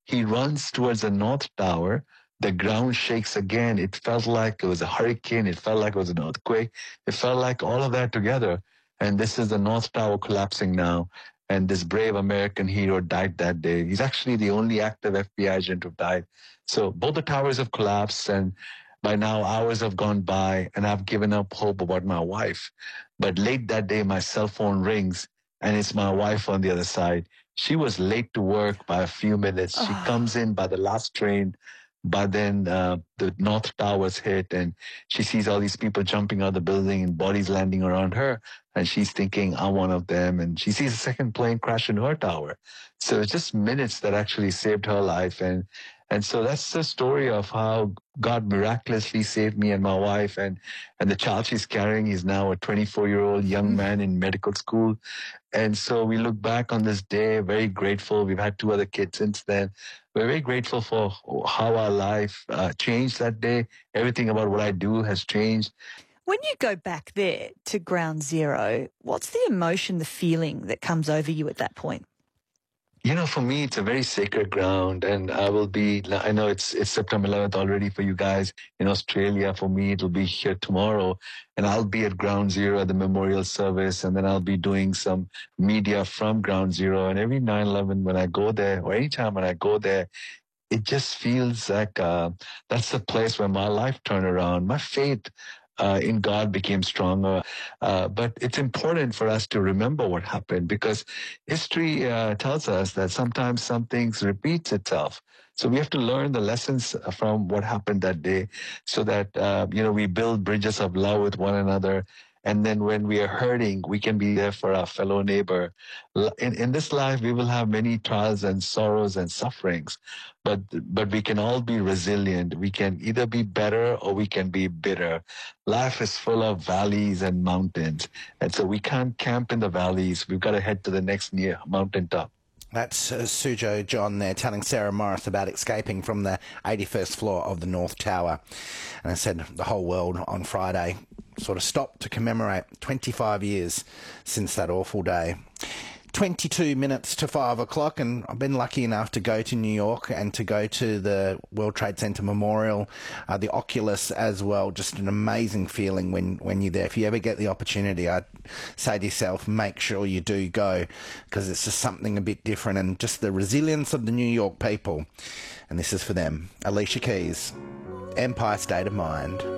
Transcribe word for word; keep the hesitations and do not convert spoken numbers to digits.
He runs towards the North Tower. The ground shakes again. It felt like it was a hurricane. It felt like it was an earthquake. It felt like all of that together. And this is the North Tower collapsing now. And this brave American hero died that day. He's actually the only active F B I agent who died. So both the towers have collapsed, and by now hours have gone by, and I've given up hope about my wife. But late that day, my cell phone rings, and it's my wife on the other side. She was late to work by a few minutes. She Oh. comes in by the last train. But then uh, the North Towers hit, and she sees all these people jumping out of the building and bodies landing around her. And she's thinking, I'm one of them. And she sees a second plane crash in her tower. So it's just minutes that actually saved her life. And and so that's the story of how God miraculously saved me and my wife. And, and the child she's carrying is now a twenty-four-year-old young man in medical school. And so we look back on this day very grateful. We've had two other kids since then. We're very grateful for how our life uh, changed that day. Everything about what I do has changed. When you go back there to ground zero, what's the emotion, the feeling that comes over you at that point? You know, for me, it's a very sacred ground, and I will be, I know it's it's September eleventh already for you guys in Australia. For me, it'll be here tomorrow, and I'll be at ground zero at the memorial service, and then I'll be doing some media from ground zero. And every nine eleven when I go there, or anytime when I go there, it just feels like uh, that's the place where my life turned around. My faith uh, in God became stronger. Uh, but it's important for us to remember what happened, because history uh, tells us that sometimes some things repeats itself. So we have to learn the lessons from what happened that day, so that uh, you know we build bridges of love with one another. And then when we are hurting, we can be there for our fellow neighbor. In, in this life, we will have many trials and sorrows and sufferings, but but we can all be resilient. We can either be better or we can be bitter. Life is full of valleys and mountains. And so we can't camp in the valleys. We've got to head to the next near mountaintop. That's uh, Sujo John there telling Sarah Morris about escaping from the eighty-first floor of the North Tower. And I said the whole world on Friday sort of stopped to commemorate twenty-five years since that awful day. twenty-two minutes to five o'clock, and I've been lucky enough to go to New York and to go to the World Trade Center Memorial, uh, the Oculus as well. Just an amazing feeling when, when you're there. If you ever get the opportunity, I'd say to yourself, make sure you do go, because it's just something a bit different, and just the resilience of the New York people. And this is for them. Alicia Keys, Empire State of Mind.